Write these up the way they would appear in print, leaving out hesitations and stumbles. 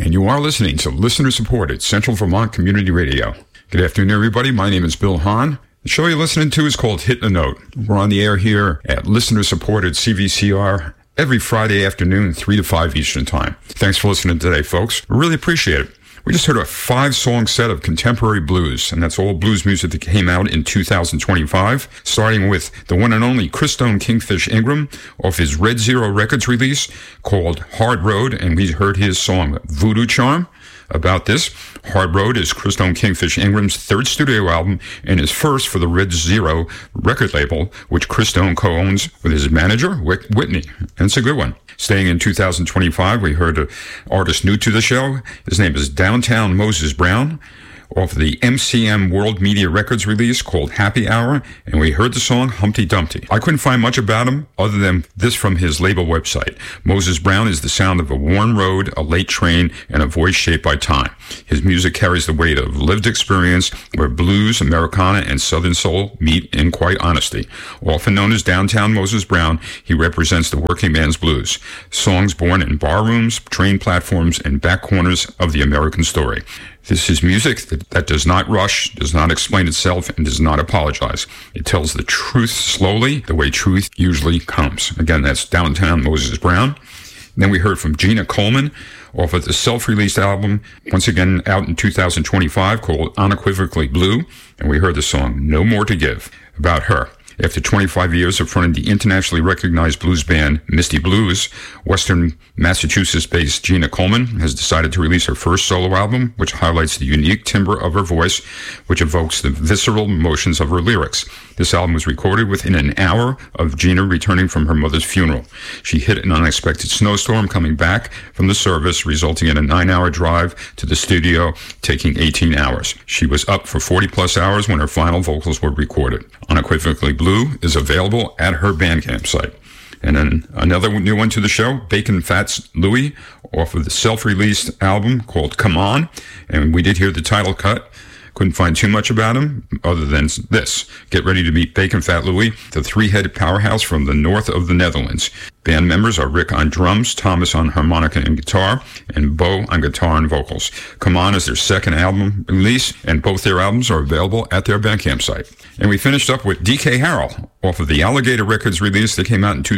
and you are listening to listener-supported Central Vermont Community Radio. Good afternoon, everybody. My name is Bill Hahn. The show you're listening to is called Hit the Note. We're on the air here at listener-supported CVCR every Friday afternoon, 3 to 5 Eastern Time. Thanks for listening today, folks. We really appreciate it. We just heard a 5-song set of contemporary blues, and that's all blues music that came out in 2025, starting with the one and only Christone Kingfish Ingram off his Red Zero Records release called Hard Road, and we heard his song Voodoo Charm. About this, Hard Road is Christone Kingfish Ingram's third studio album and his first for the Red Zero record label, which Christone co-owns with his manager, Whitney. And it's a good one. Staying in 2025, we heard an artist new to the show. His name is Downtown Moses Brown, off the MCM World Media Records release called Happy Hour, and we heard the song Humpty Dumpty. I couldn't find much about him other than this from his label website. Moses Brown is the sound of a worn road, a late train, and a voice shaped by time. His music carries the weight of lived experience where blues, Americana, and Southern soul meet in quiet honesty. Often known as Downtown Moses Brown, he represents the working man's blues. Songs born in barrooms, train platforms, and back corners of the American story. This is music that does not rush, does not explain itself, and does not apologize. It tells the truth slowly, the way truth usually comes. Again, that's Downtown Moses Brown. And then we heard from Gina Coleman off of the self-released album, once again out in 2025, called Unequivocally Blue. And we heard the song No More to Give, about her. After 25 years of fronting the internationally recognized blues band Misty Blues, Western Massachusetts-based Gina Coleman has decided to release her first solo album, which highlights the unique timbre of her voice, which evokes the visceral emotions of her lyrics. This album was recorded within an hour of Gina returning from her mother's funeral. She hit an unexpected snowstorm coming back from the service, resulting in a 9-hour drive to the studio, taking 18 hours. She was up for 40-plus hours when her final vocals were recorded. Unequivocally Blue is available at her Bandcamp site. And then another new one to the show, Bacon Fats Louie, off of the self-released album called Come On. And we did hear the title cut. Couldn't find too much about him other than this. Get ready to meet Bacon Fat Louie, the three-headed powerhouse from the north of the Netherlands. Band members are Rick on drums, Thomas on harmonica and guitar, and Bo on guitar and vocals. Come On is their second album release, and both their albums are available at their Bandcamp site. And we finished up with DK Harrell off of the Alligator Records release that came out in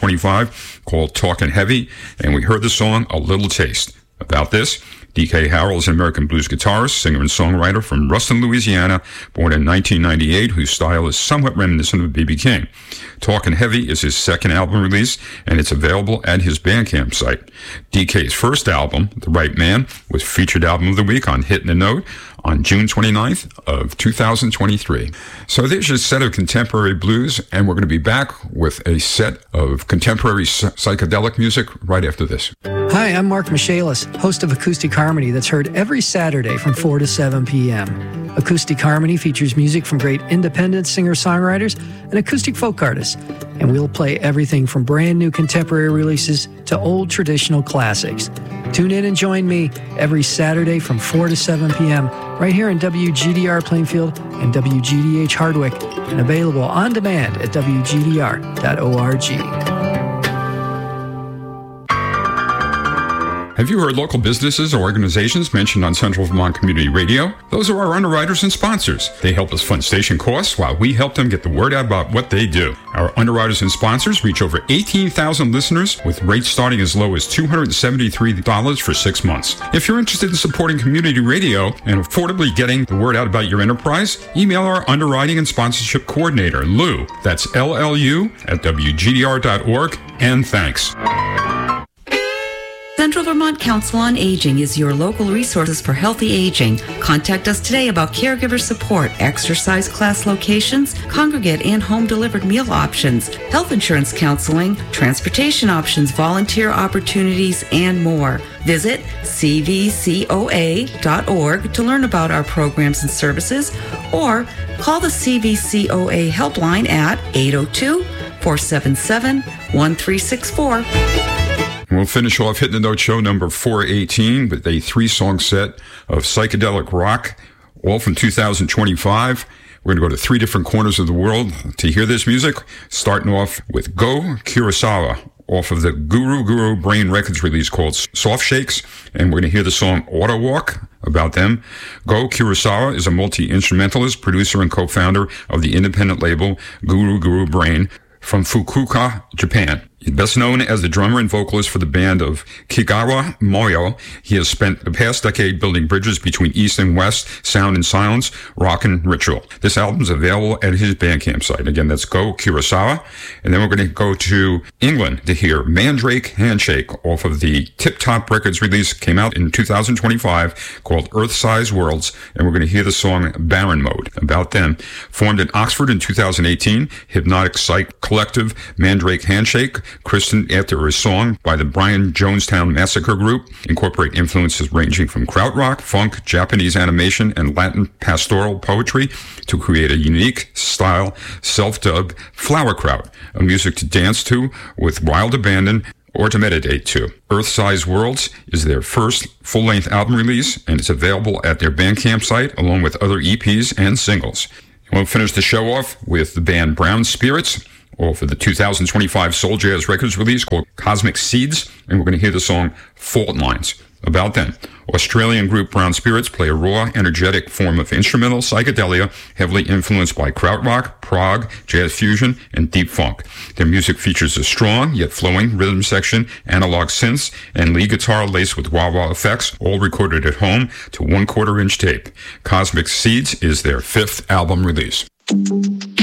2025 called Talkin' Heavy, and we heard the song A Little Taste. About this, DK Harrell is an American blues guitarist, singer, and songwriter from Ruston, Louisiana, born in 1998, whose style is somewhat reminiscent of B.B. King. Talkin' Heavy is his second album release, and it's available at his Bandcamp site. DK's first album, The Right Man, was featured album of the week on Hitting the Note on June 29th of 2023. So there's your set of contemporary blues, and we're going to be back with a set of contemporary psychedelic music right after this. Hi, I'm Mark Michaelis, host of Acoustic Harmony that's heard every Saturday from 4 to 7 p.m. Acoustic Harmony features music from great independent singer-songwriters and acoustic folk artists, and we'll play everything from brand new contemporary releases to old traditional classics. Tune in and join me every Saturday from 4 to 7 p.m. right here in WGDR Plainfield and WGDH Hardwick, and available on demand at WGDR.org. Have you heard local businesses or organizations mentioned on Central Vermont Community Radio? Those are our underwriters and sponsors. They help us fund station costs while we help them get the word out about what they do. Our underwriters and sponsors reach over 18,000 listeners with rates starting as low as $273 for 6 months. If you're interested in supporting community radio and affordably getting the word out about your enterprise, email our underwriting and sponsorship coordinator, Lou. That's LLU at WGDR.org, and thanks. Central Vermont Council on Aging is your local resources for healthy aging. Contact us today about caregiver support, exercise class locations, congregate and home delivered meal options, health insurance counseling, transportation options, volunteer opportunities, and more. Visit cvcoa.org to learn about our programs and services, or call the CVCOA helpline at 802-477-1364. We'll finish off Hitting the Note show number 418 with a 3-song set of psychedelic rock, all from 2025. We're going to go to 3 different corners of the world to hear this music, starting off with Go Kurosawa, off of the Guru Brain Records release called Soft Shakes, and we're going to hear the song Auto Walk. About them, Go Kurosawa is a multi-instrumentalist, producer, and co-founder of the independent label Guru Brain from Fukuoka, Japan. He's best known as the drummer and vocalist for the band of Kigawa Moyo. He has spent the past decade building bridges between East and West, sound and silence, rock and ritual. This album is available at his Bandcamp site. Again, that's Go Kurosawa. And then we're going to go to England to hear Mandrake Handshake off of the Tip Top Records release. Came out in 2025 called Earth-Size Worlds. And we're going to hear the song Barren Mode. About them. Formed in Oxford in 2018, hypnotic psych collective Mandrake Handshake, christened after a song by the Brian Jonestown Massacre Group, incorporate influences ranging from krautrock, funk, Japanese animation, and Latin pastoral poetry to create a unique style, self-dubbed flower kraut, a music to dance to with wild abandon or to meditate to. Earth-Size Worlds is their first full-length album release, and it's available at their Bandcamp site along with other EPs and singles. We'll finish the show off with the band Brown Spirits, off of the 2025 Soul Jazz Records release called Cosmic Seeds, and we're going to hear the song Fault Lines. About them, Australian group Brown Spirits play a raw, energetic form of instrumental psychedelia heavily influenced by krautrock, prog, jazz fusion, and deep funk. Their music features a strong yet flowing rhythm section, analog synths, and lead guitar laced with wah-wah effects, all recorded at home to 1/4 inch tape. Cosmic Seeds is their 5th album release.